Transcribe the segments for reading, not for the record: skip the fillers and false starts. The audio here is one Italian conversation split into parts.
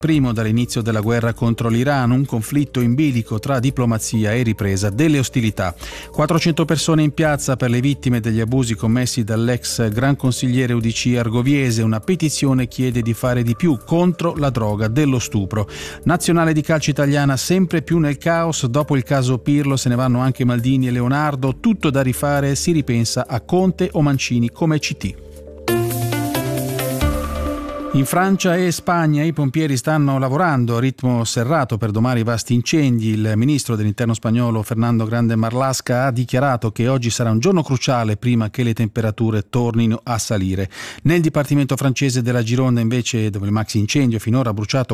primo dall'inizio della guerra contro l'Iran, un conflitto in bilico tra diplomazia e ripresa delle ostilità. 400 persone in piazza per le vittime degli abusi commessi dall'ex gran consigliere UDC Argoviese. Una petizione chiede di fare di più contro la droga dello stupro. Nazionale di calcio italiana sempre più nel caos. Dopo il caso Pirlo se ne vanno anche Maldini e Leonardo. Tutto da rifare, si ripensa a Conte o Mancini come CT. In Francia e Spagna i pompieri stanno lavorando a ritmo serrato per domare i vasti incendi. Il ministro dell'interno spagnolo Fernando Grande Marlaska ha dichiarato che oggi sarà un giorno cruciale prima che le temperature tornino a salire. Nel dipartimento francese della Gironda invece, dove il maxi incendio finora ha bruciato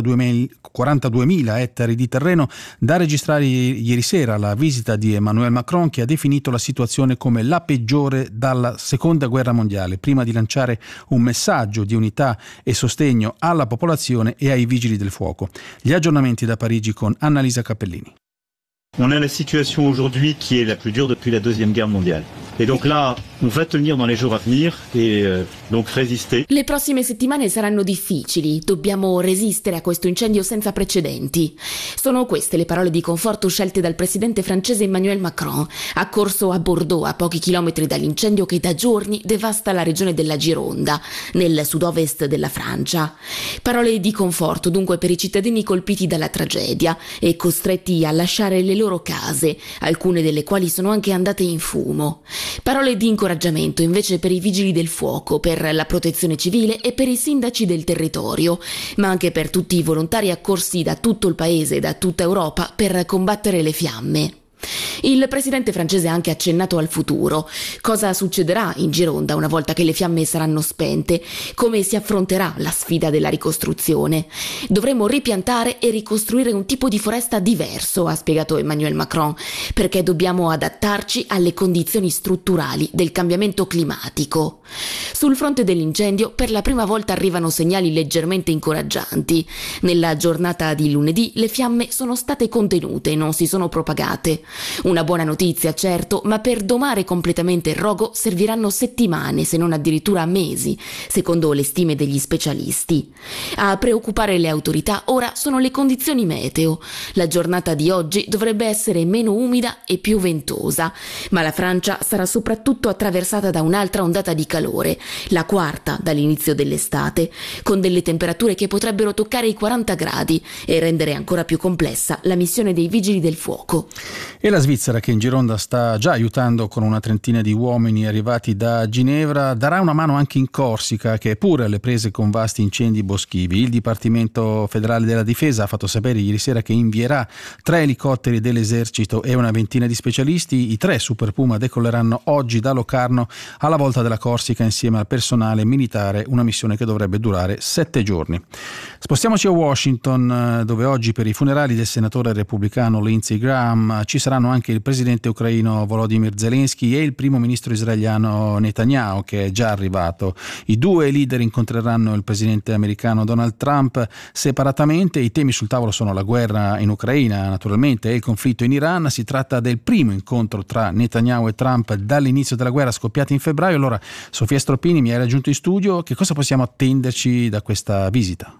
42.000 ettari di terreno, da registrare ieri sera la visita di Emmanuel Macron, che ha definito la situazione come la peggiore dalla seconda guerra mondiale, prima di lanciare un messaggio di unità e sostegno alla popolazione e ai vigili del fuoco. Gli aggiornamenti da Parigi con Annalisa Cappellini. On a la situation aujourd'hui qui est la plus dure depuis la Deuxième Guerre mondiale. Et donc là, on va tenir dans les jours à venir et donc résister. Le prossime settimane saranno difficili, dobbiamo resistere a questo incendio senza precedenti. Sono queste le parole di conforto scelte dal presidente francese Emmanuel Macron, accorso a Bordeaux, a pochi chilometri dall'incendio che da giorni devasta la regione della Gironda, nel sud-ovest della Francia. Parole di conforto dunque per i cittadini colpiti dalla tragedia e costretti a lasciare le loro case, alcune delle quali sono anche andate in fumo. Parole di incoraggiamento invece per i vigili del fuoco, per la protezione civile e per i sindaci del territorio, ma anche per tutti i volontari accorsi da tutto il paese e da tutta Europa per combattere le fiamme. Il presidente francese ha anche accennato al futuro. Cosa succederà in Gironda una volta che le fiamme saranno spente? Come si affronterà la sfida della ricostruzione? Dovremo ripiantare e ricostruire un tipo di foresta diverso, ha spiegato Emmanuel Macron, perché dobbiamo adattarci alle condizioni strutturali del cambiamento climatico. Sul fronte dell'incendio, per la prima volta arrivano segnali leggermente incoraggianti. Nella giornata di lunedì le fiamme sono state contenute e non si sono propagate. Una buona notizia, certo, ma per domare completamente il rogo serviranno settimane, se non addirittura mesi, secondo le stime degli specialisti. A preoccupare le autorità ora sono le condizioni meteo. La giornata di oggi dovrebbe essere meno umida e più ventosa, ma la Francia sarà soprattutto attraversata da un'altra ondata di calore, la quarta dall'inizio dell'estate, con delle temperature che potrebbero toccare i 40 gradi e rendere ancora più complessa la missione dei vigili del fuoco. E la Svizzera, che in Gironda sta già aiutando con una trentina di uomini arrivati da Ginevra, darà una mano anche in Corsica, che è pure alle prese con vasti incendi boschivi. Il Dipartimento federale della difesa ha fatto sapere ieri sera che invierà 3 elicotteri dell'esercito e una ventina di specialisti. I 3 Super Puma decolleranno oggi da Locarno alla volta della Corsica insieme al personale militare, una missione che dovrebbe durare 7 giorni. Spostiamoci a Washington, dove oggi per i funerali del senatore repubblicano Lindsey Graham ci saranno anche il presidente ucraino Volodymyr Zelensky e il primo ministro israeliano Netanyahu, che è già arrivato. I due leader incontreranno il presidente americano Donald Trump separatamente. I temi sul tavolo sono la guerra in Ucraina, naturalmente, e il conflitto in Iran. Si tratta del primo incontro tra Netanyahu e Trump dall'inizio della guerra scoppiata in febbraio. Allora, Sofia Stroppini mi hai raggiunto in studio. Che cosa possiamo attenderci da questa visita?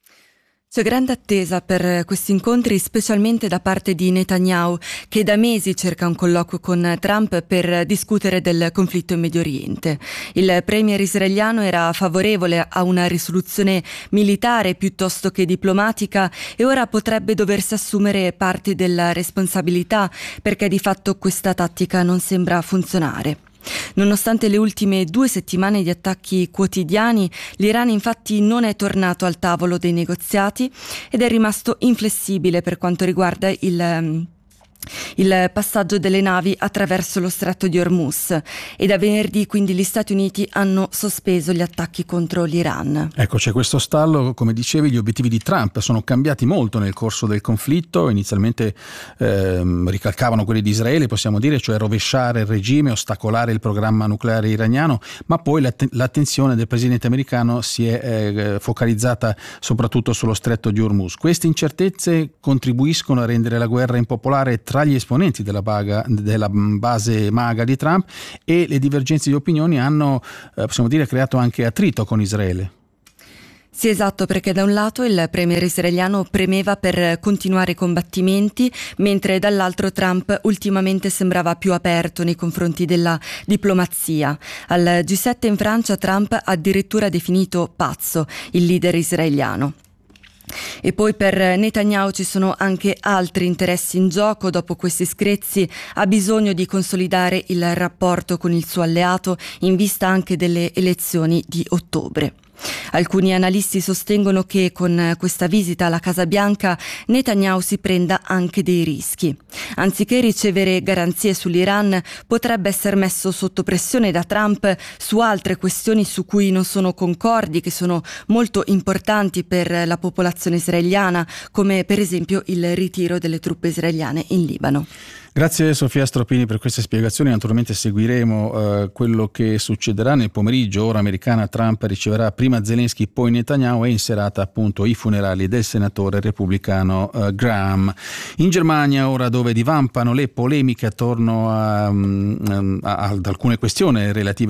C'è grande attesa per questi incontri, specialmente da parte di Netanyahu, che da mesi cerca un colloquio con Trump per discutere del conflitto in Medio Oriente. Il premier israeliano era favorevole a una risoluzione militare piuttosto che diplomatica e ora potrebbe doversi assumere parte della responsabilità, perché di fatto questa tattica non sembra funzionare. Nonostante le ultime 2 settimane di attacchi quotidiani, l'Iran infatti non è tornato al tavolo dei negoziati ed è rimasto inflessibile per quanto riguarda il passaggio delle navi attraverso lo stretto di Hormuz, e da venerdì quindi gli Stati Uniti hanno sospeso gli attacchi contro l'Iran. Ecco, c'è questo stallo. Come dicevi, gli obiettivi di Trump sono cambiati molto nel corso del conflitto. Inizialmente ricalcavano quelli di Israele, possiamo dire, cioè rovesciare il regime, ostacolare il programma nucleare iraniano, ma poi l'attenzione del presidente americano si è focalizzata soprattutto sullo stretto di Hormuz. Queste incertezze contribuiscono a rendere la guerra impopolare tra gli esponenti della base MAGA di Trump, e le divergenze di opinioni hanno, possiamo dire, creato anche attrito con Israele. Sì, esatto, perché da un lato il premier israeliano premeva per continuare i combattimenti, mentre dall'altro Trump ultimamente sembrava più aperto nei confronti della diplomazia. Al G7 in Francia Trump ha addirittura definito pazzo il leader israeliano. E poi per Netanyahu ci sono anche altri interessi in gioco. Dopo questi screzi ha bisogno di consolidare il rapporto con il suo alleato in vista anche delle elezioni di ottobre. Alcuni analisti sostengono che con questa visita alla Casa Bianca Netanyahu si prenda anche dei rischi. Anziché ricevere garanzie sull'Iran, potrebbe essere messo sotto pressione da Trump su altre questioni su cui non sono concordi, che sono molto importanti per la popolazione israeliana, come per esempio il ritiro delle truppe israeliane in Libano. Grazie Sofia Stropini per queste spiegazioni. Naturalmente seguiremo quello che succederà nel pomeriggio. Ora americana, Trump riceverà prima Zelensky, poi Netanyahu, e in serata appunto i funerali del senatore repubblicano Graham. In Germania ora, dove divampano le polemiche attorno ad alcune questioni relative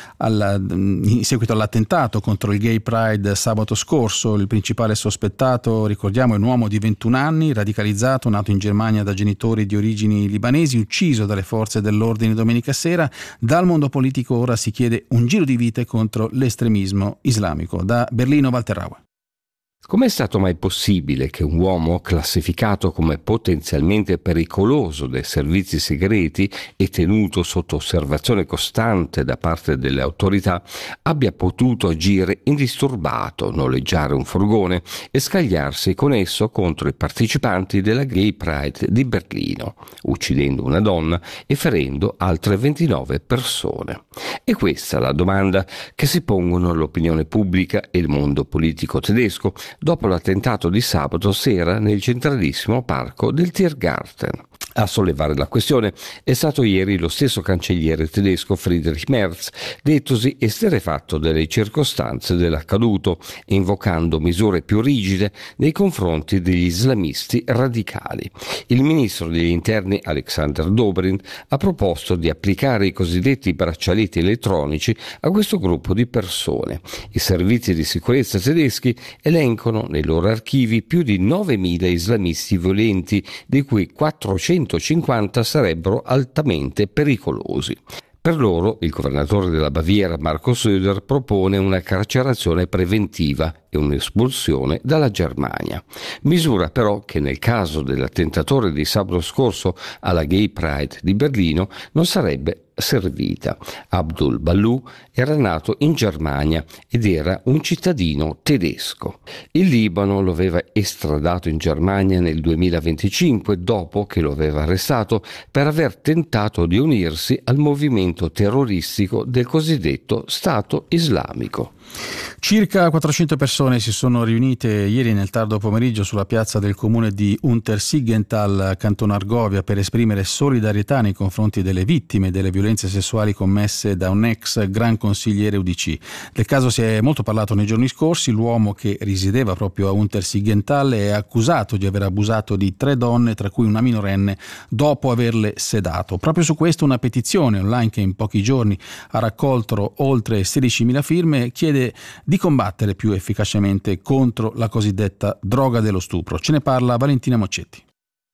in seguito all'attentato contro il Gay Pride sabato scorso. Il principale sospettato, ricordiamo, è un uomo di 21 anni, radicalizzato, nato in Germania da genitori di origini libanesi, ucciso dalle forze dell'ordine domenica sera. Dal mondo politico ora si chiede un giro di vite contro l'estremismo islamico. Da Berlino, Walter Rauer. Com'è stato mai possibile che un uomo classificato come potenzialmente pericoloso dai servizi segreti e tenuto sotto osservazione costante da parte delle autorità abbia potuto agire indisturbato, noleggiare un furgone e scagliarsi con esso contro i partecipanti della Gay Pride di Berlino, uccidendo una donna e ferendo altre 29 persone? E questa è la domanda che si pongono l'opinione pubblica e il mondo politico tedesco dopo l'attentato di sabato sera nel centralissimo parco del Tiergarten. A sollevare la questione è stato ieri lo stesso cancelliere tedesco Friedrich Merz, dettosi esterrefatto delle circostanze dell'accaduto, invocando misure più rigide nei confronti degli islamisti radicali. Il ministro degli interni Alexander Dobrindt ha proposto di applicare i cosiddetti braccialetti elettronici a questo gruppo di persone. I servizi di sicurezza tedeschi elencano nei loro archivi più di 9.000 islamisti violenti, di cui 450 sarebbero altamente pericolosi. Per loro, il governatore della Baviera, Markus Söder, propone una carcerazione preventiva e un'espulsione dalla Germania. Misura però che nel caso dell'attentatore di sabato scorso alla Gay Pride di Berlino non sarebbe servita. Abdul Ballu era nato in Germania ed era un cittadino tedesco. Il Libano lo aveva estradato in Germania nel 2025 dopo che lo aveva arrestato per aver tentato di unirsi al movimento terroristico del cosiddetto Stato Islamico. Circa 400 persone si sono riunite ieri nel tardo pomeriggio sulla piazza del comune di Untersiggenthal, canton Argovia, per esprimere solidarietà nei confronti delle vittime delle violenze sessuali commesse da un ex gran consigliere UDC. Del caso si è molto parlato nei giorni scorsi. L'uomo, che risiedeva proprio a Untersiggenthal, è accusato di aver abusato di 3 donne, tra cui una minorenne, dopo averle sedato. Proprio su questo una petizione online che in pochi giorni ha raccolto oltre 16.000 firme chiede di combattere più efficacemente contro la cosiddetta droga dello stupro. Ce ne parla Valentina Moccetti.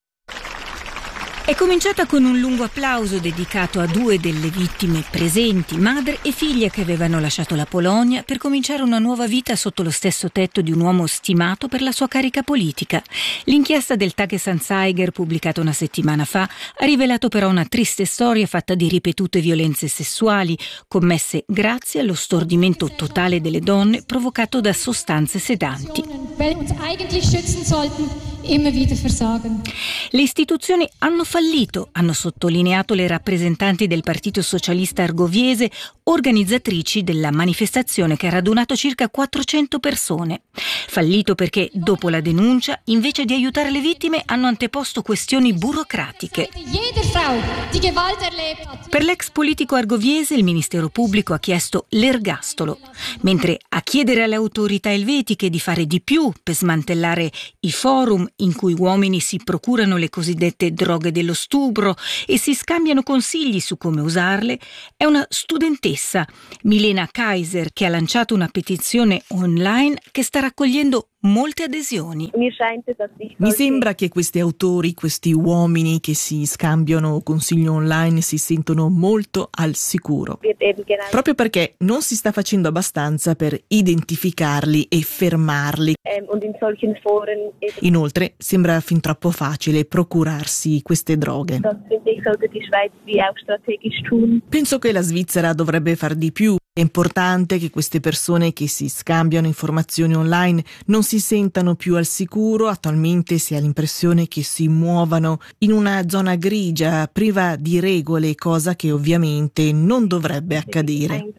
È cominciata con un lungo applauso dedicato a 2 delle vittime presenti, madre e figlia, che avevano lasciato la Polonia per cominciare una nuova vita sotto lo stesso tetto di un uomo stimato per la sua carica politica. L'inchiesta del Tagesanzeiger, pubblicata una settimana fa, ha rivelato però una triste storia fatta di ripetute violenze sessuali commesse grazie allo stordimento totale delle donne provocato da sostanze sedanti. Le istituzioni hanno fallito, hanno sottolineato le rappresentanti del Partito Socialista Argoviese, organizzatrici della manifestazione che ha radunato circa 400 persone. Fallito perché, dopo la denuncia, invece di aiutare le vittime, hanno anteposto questioni burocratiche. Per l'ex politico argoviese, il Ministero Pubblico ha chiesto l'ergastolo, mentre a chiedere alle autorità elvetiche di fare di più per smantellare i forum in cui uomini si procurano le cosiddette droghe dello stupro e si scambiano consigli su come usarle, è una studentessa, Milena Kaiser, che ha lanciato una petizione online che sta raccogliendo molte adesioni. Mi sembra che questi autori, questi uomini che si scambiano consigli online, si sentono molto al sicuro, proprio perché non si sta facendo abbastanza per identificarli e fermarli. Inoltre sembra fin troppo facile procurarsi queste droghe. Penso che la Svizzera dovrebbe far di più. È importante che queste persone che si scambiano informazioni online non si sentano più al sicuro. Attualmente si ha l'impressione che si muovano in una zona grigia, priva di regole, cosa che ovviamente non dovrebbe accadere.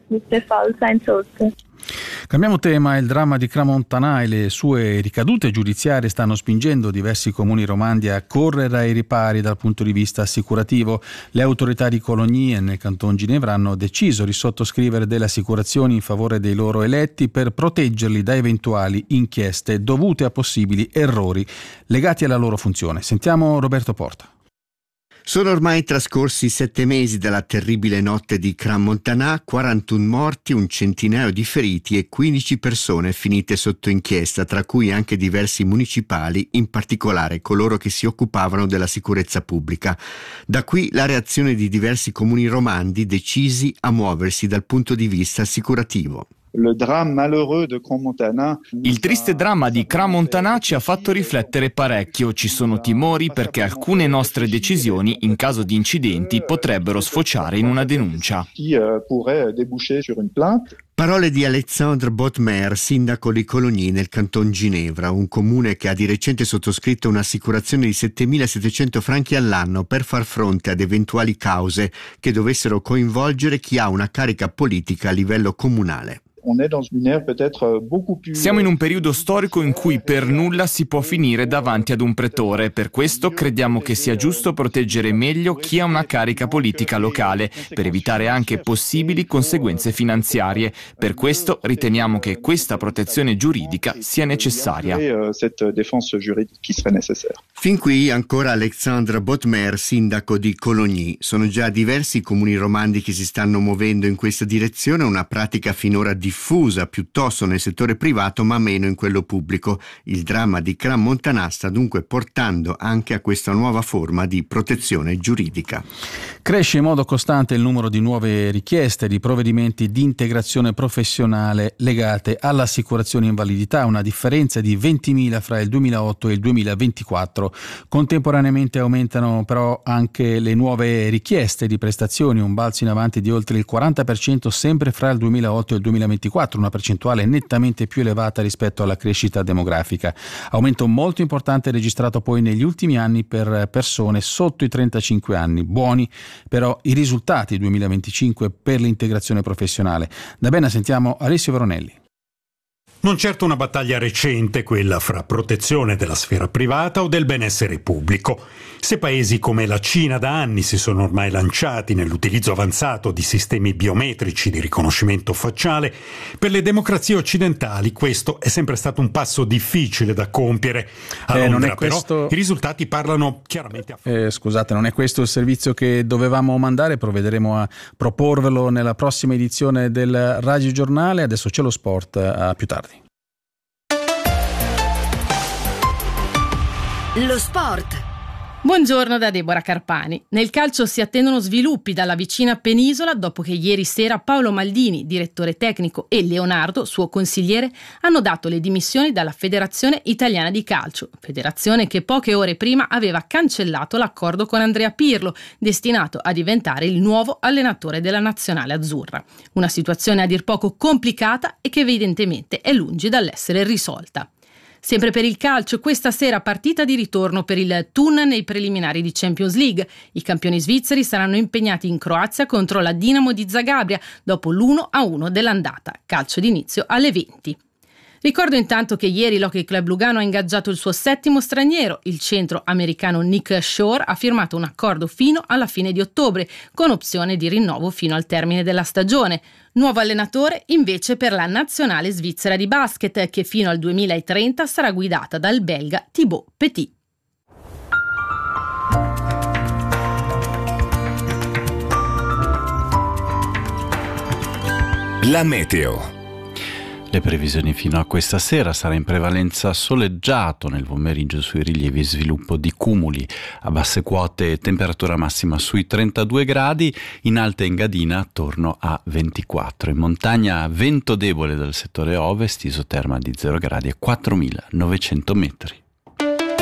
Cambiamo tema. Il dramma di Crans-Montana e le sue ricadute giudiziarie stanno spingendo diversi comuni romandi a correre ai ripari dal punto di vista assicurativo. Le autorità di Cologny e nel canton Ginevra hanno deciso di sottoscrivere delle assicurazioni in favore dei loro eletti per proteggerli da eventuali inchieste dovute a possibili errori legati alla loro funzione. Sentiamo Roberto Porta. Sono ormai trascorsi 7 mesi dalla terribile notte di Crans-Montana, 41 morti, un centinaio di feriti e 15 persone finite sotto inchiesta, tra cui anche diversi municipali, in particolare coloro che si occupavano della sicurezza pubblica. Da qui la reazione di diversi comuni romandi decisi a muoversi dal punto di vista assicurativo. Il triste dramma di Crans-Montana ci ha fatto riflettere parecchio. Ci sono timori perché alcune nostre decisioni, in caso di incidenti, potrebbero sfociare in una denuncia. Parole di Alexandre Botmer, sindaco di Cologny nel canton Ginevra, un comune che ha di recente sottoscritto un'assicurazione di 7.700 franchi all'anno per far fronte ad eventuali cause che dovessero coinvolgere chi ha una carica politica a livello comunale. Siamo in un periodo storico in cui per nulla si può finire davanti ad un pretore. Per questo crediamo che sia giusto proteggere meglio chi ha una carica politica locale, per evitare anche possibili conseguenze finanziarie. Per questo riteniamo che questa protezione giuridica sia necessaria. Fin qui ancora Alexandre Botmer, sindaco di Cologny. Sono già diversi comuni romandi che si stanno muovendo in questa direzione, una pratica finora diffusa piuttosto nel settore privato ma meno in quello pubblico. Il dramma di Crans-Montana sta dunque portando anche a questa nuova forma di protezione giuridica. Cresce in modo costante il numero di nuove richieste di provvedimenti di integrazione professionale legate all'assicurazione invalidità, una differenza di 20.000 fra il 2008 e il 2024. Contemporaneamente aumentano però anche le nuove richieste di prestazioni, un balzo in avanti di oltre il 40% sempre fra il 2008 e il 2024, una percentuale nettamente più elevata rispetto alla crescita demografica. Aumento molto importante registrato poi negli ultimi anni per persone sotto i 35 anni. Buoni però i risultati 2025 per l'integrazione professionale. Da Bena sentiamo Alessio Veronelli. Non certo una battaglia recente, quella fra protezione della sfera privata o del benessere pubblico. Se paesi come la Cina da anni si sono ormai lanciati nell'utilizzo avanzato di sistemi biometrici di riconoscimento facciale, per le democrazie occidentali questo è sempre stato un passo difficile da compiere. A Londra però i risultati parlano chiaramente a favore. Scusate, non è questo il servizio che dovevamo mandare, provvederemo a proporvelo nella prossima edizione del Radio Giornale. Adesso c'è lo sport, a più tardi. Lo sport. Buongiorno da Deborah Carpani. Nel calcio si attendono sviluppi dalla vicina penisola dopo che ieri sera Paolo Maldini, direttore tecnico, e Leonardo, suo consigliere, hanno dato le dimissioni dalla Federazione Italiana di Calcio, federazione che poche ore prima aveva cancellato l'accordo con Andrea Pirlo, destinato a diventare il nuovo allenatore della nazionale azzurra. Una situazione a dir poco complicata e che evidentemente è lungi dall'essere risolta. Sempre per il calcio, questa sera partita di ritorno per il Thun nei preliminari di Champions League. I campioni svizzeri saranno impegnati in Croazia contro la Dinamo di Zagabria dopo l'1-1 dell'andata. Calcio d'inizio alle 20. Ricordo intanto che ieri l'Hockey Club Lugano ha ingaggiato il suo 7° straniero. Il centro americano Nick Shore ha firmato un accordo fino alla fine di ottobre, con opzione di rinnovo fino al termine della stagione. Nuovo allenatore invece per la nazionale svizzera di basket, che fino al 2030 sarà guidata dal belga Thibaut Petit. La meteo. Le previsioni fino a questa sera: sarà in prevalenza soleggiato nel pomeriggio sui rilievi, sviluppo di cumuli a basse quote, temperatura massima sui 32 gradi, in alta Engadina attorno a 24. In montagna vento debole dal settore ovest, isoterma di 0 gradi e 4.900 metri.